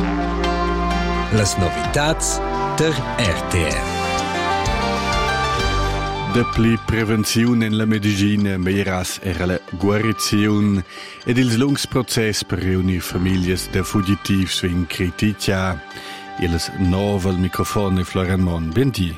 Las novitats der RTR. Dapli prevenziun en la medicina meiras era la guariziun ed ils lungs process per reunir famiglie de fugitivs in critica. Ils novel microfono Florian Mon. Benti.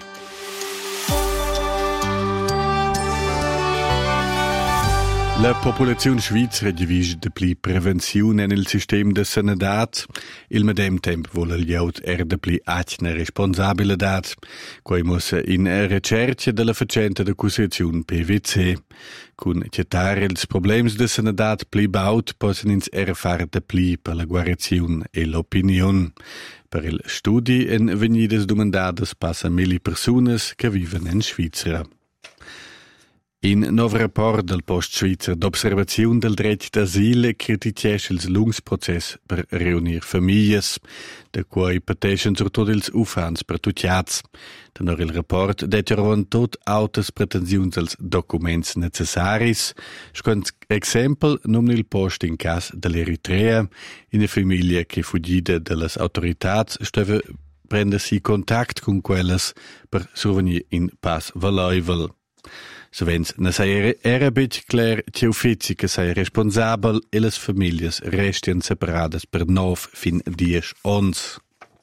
La popolazione svizzera divide de pli prevenzione nel sistema de sanadat. Il medem tempo vuole gli aut de pli acna responsabilitat. Quai mussa in ricerca della facente de cusazione PVC. Con chietare ils problems de sanadat pli baut possono ins erfare de pli per la guarizione e l'opinione. Per il studi en venidas domandadas passa 1000 personas che vivono in Svizzera. In nov rapport del Post Svizzer d'observazione del dret d'asil criticesce il lungs process per reunir famiglie, da cui pateixen surtot ils ufans per tucciats. Tenor il rapport deterrovan tot autas pretensiuns als documents necessaris, scont exempel nom il post in cas dell'Eritrea, in a famiglia che fuggida dallas autoritats steve prendersi contact con quelles per survenir in pas valeuvel. Sovens ne sei era bit clar che uffici che sei responsabel e le famiglie restien separadas per 9 fin 10 ons.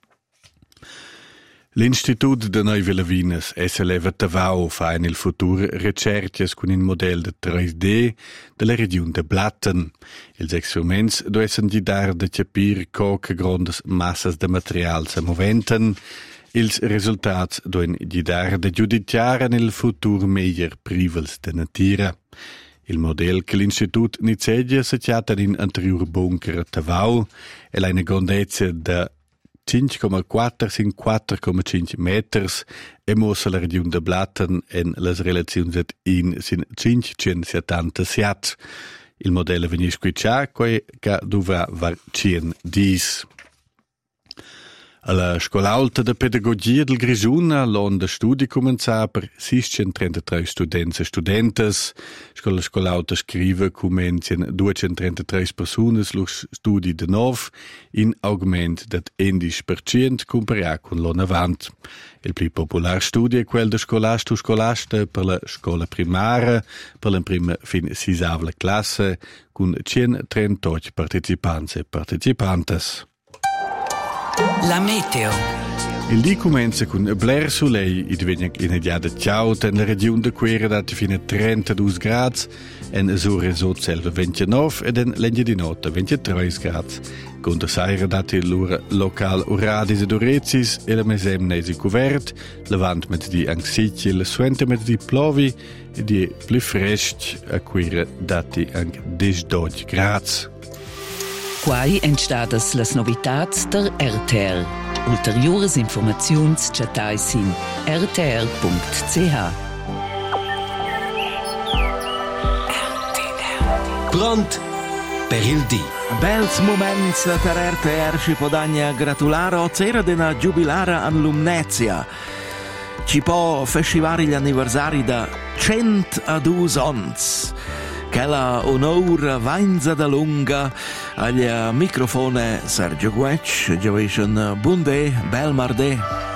L'Institut de Neu-Villavines SLV Tavau fa in il futuro ricerches con un modello de 3D della regione de Blatten. Els experiments doessen di dar de capir coche grandes massas de material se moventen. Ils resultats duen guidar de giudiciare nel futur meglier privels de natura. Il model che l'Institut Nicedia se chiata in anterior bunker Tavau è la una grandezza da 5,4 sin 4,5 meters e mossa la regione de Blatten en las relazioni in sin 577. Il modello vegni squiccia quei che dovrà var 110. Alla Scola Alta de Pedagogia del Grigiuna l'onda studi començà per 633 students e studentes. Scola Alta scrive comencien 233 persones lo studi de nov in augment dat 11% comparat con l'anno avant. Il più popular studi è quel de scolaste per la scola primaria, per la prima fin 6ª classe, con 138 partecipanti e partecipantes. La meteo. Il dì comincia con bler soleil, e diventa inediata ciauta nella regione de Quera dati fino a 32 gradi, en sore sot selva 29 ed en legna di notte 23 gradi. Con la sera dati l'ora local oradis ed orezis e la mesem nesi covert, levant met di anxici e la suente met di plovi e di pli freschi a Quera dati anche 12 gradi. Quai entstadas las novitats der RTR. Ulteriores informaziuns chatais in rtr.ch. Pront per il dì. Bels moments per RTR ci podagna gratulare o c'era dena giubilare an l'umnezia. Ci può festivare gli anniversari da 102 ons. Che la onora vainza da lunga agli microfone Sergio Guec, Giovation Bunde, Bel Mardè.